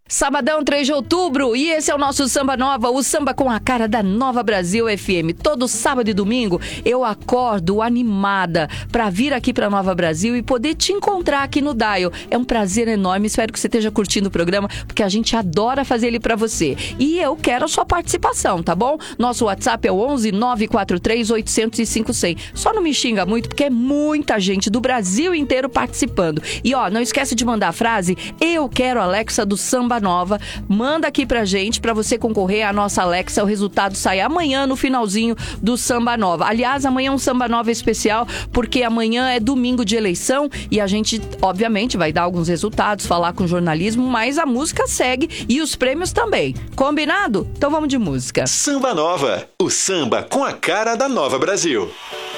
Sabadão, 3 de outubro, e esse é o nosso Samba Nova, o samba com a cara da Nova Brasil FM. Todo sábado e domingo eu acordo animada pra vir aqui pra Nova Brasil e poder te encontrar aqui no Dial. É um prazer enorme, espero que você esteja curtindo o programa, porque a gente adora fazer ele pra você. E eu quero a sua participação, tá bom? Nosso WhatsApp é o 11 943 800 5100. Só não me xinga muito, porque é muita gente do Brasil inteiro participando. E ó, não esquece de mandar a frase "Eu quero Alexa do Samba Nova", manda aqui pra gente, pra você concorrer à nossa Alexa. O resultado sai amanhã no finalzinho do Samba Nova. Aliás, amanhã é um Samba Nova especial, porque amanhã é domingo de eleição e a gente, obviamente, vai dar alguns resultados, falar com jornalismo, mas a música segue e os prêmios também. Combinado? Então vamos de música. Samba Nova, o samba com a cara da Nova Brasil.